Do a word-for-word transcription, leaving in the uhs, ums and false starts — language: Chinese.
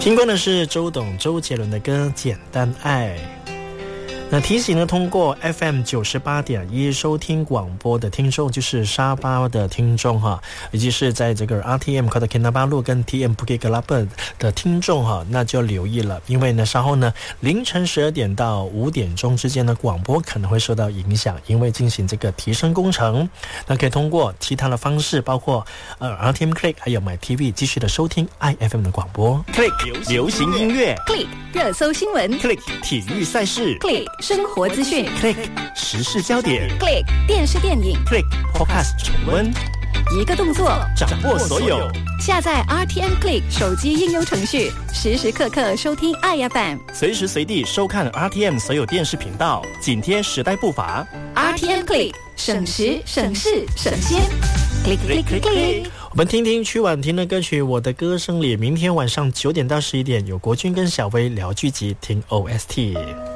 听过的是周董周杰伦的歌《简单爱》。那提醒呢，通过 F M 九十八点一收听广播的听众，就是沙巴的听众哈，以及是在这个 R T M Kota Kinabalu 跟 T M Bukit Kelapa 的听众哈，那就留意了，因为呢，稍后呢凌晨十二点到五点钟之间的广播可能会受到影响，因为进行这个提升工程。那可以通过其他的方式，包括呃 R T M Click 还有 My T V 继续的收听 I F M 的广播。Click 流行音乐 ，Click 热搜新闻 ，Click 体育赛事 ，Click 生活资讯 ，Click 时事焦点 ，Click 电视电影 ，Click Podcast 重温， 一个动作掌握所有。 下载 R T M Click 手机应用程序，时时刻刻收听 I F M， 随时随地收看 R T M 所有电视频道，紧贴时代步伐。 R T M Click 省时省事省先 ，Click Click Click Click。 我们听听曲婉婷的歌曲《我的歌声里》，明天晚上九点到十一点有国军跟小薇聊剧集，听 O S T。